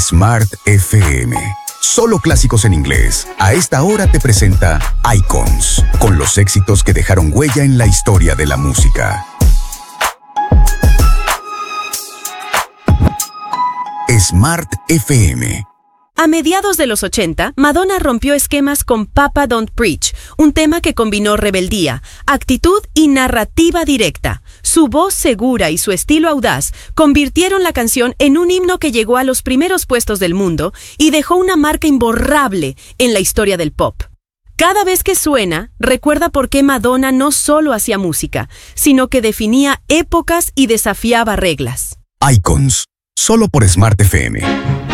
Smart FM. Solo clásicos en inglés. A esta hora te presenta Icons, con los éxitos que dejaron huella en la historia de la música. Smart FM. A mediados de los 80, Madonna rompió esquemas con Papa Don't Preach, un tema que combinó rebeldía, actitud y narrativa directa. Su voz segura y su estilo audaz convirtieron la canción en un himno que llegó a los primeros puestos del mundo y dejó una marca imborrable en la historia del pop. Cada vez que suena, recuerda por qué Madonna no solo hacía música, sino que definía épocas y desafiaba reglas. Icons, solo por Smart FM.